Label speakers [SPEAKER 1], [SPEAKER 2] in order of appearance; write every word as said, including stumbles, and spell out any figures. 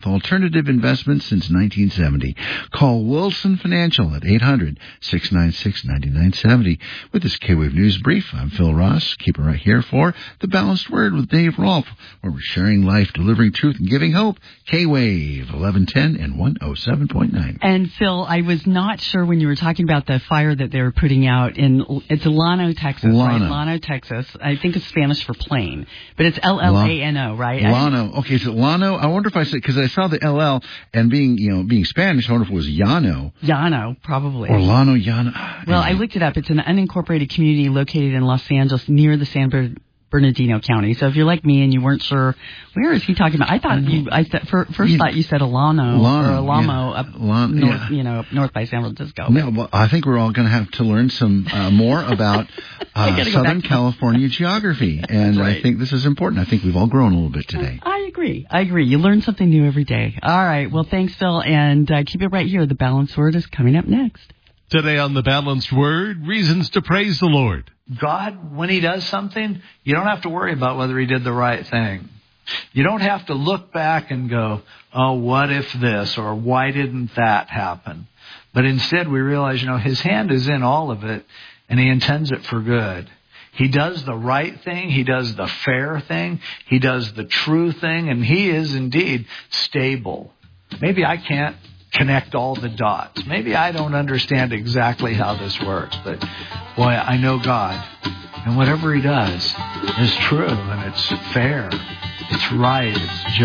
[SPEAKER 1] alternative investments since nineteen seventy. Call Wilson Financial at eight hundred, six nine six, nine nine seven zero. With this K-Wave News Brief, I'm Phil Ross. Keep it right here for The Balanced Word with Dave Rolfe, where we're sharing life, delivering truth, and giving hope. K-Wave, eleven ten and one oh seven point nine.
[SPEAKER 2] And Phil, I was not sure when you were talking about the fire that they were putting out in, it's Llano, Texas,
[SPEAKER 1] Llano.
[SPEAKER 2] right? Llano, Texas. I think it's Spanish for plane, but it's L L A N O, right?
[SPEAKER 1] Llano. Okay, so Llano. I wonder if I said, because I saw the L L, and being, you know, being Spanish, I wonder if it was Llano.
[SPEAKER 2] Llano, probably.
[SPEAKER 1] Or Llano, Llano.
[SPEAKER 2] Well, I looked it up. It's an unincorporated community located in Los Angeles near the San Bernardino Bernardino County. So if you're like me and you weren't sure, where is he talking about? I thought you, I th- for, first yeah. thought you said Alano
[SPEAKER 1] Lano,
[SPEAKER 2] or Alamo
[SPEAKER 1] yeah.
[SPEAKER 2] up
[SPEAKER 1] Lano,
[SPEAKER 2] north,
[SPEAKER 1] yeah.
[SPEAKER 2] you know, up north by San Francisco.
[SPEAKER 1] No, well, I think we're all going to have to learn some uh, more about uh, Southern California geography, and right. I think this is important. I think we've all grown a little bit today.
[SPEAKER 2] I agree. I agree. You learn something new every day. All right. Well, thanks, Phil, and uh, keep it right here. The Balanced Word is coming up next.
[SPEAKER 3] Today on The Balanced Word, reasons to praise the Lord.
[SPEAKER 4] God, when he does something, you don't have to worry about whether he did the right thing. You don't have to look back and go, oh, what if this, or why didn't that happen? But instead we realize, you know, his hand is in all of it, and he intends it for good. He does the right thing. He does the fair thing. He does the true thing, and he is indeed stable. Maybe I can't connect all the dots. Maybe I don't understand exactly how this works, but boy, I know God, and whatever he does is true, and it's fair, it's right, it's just.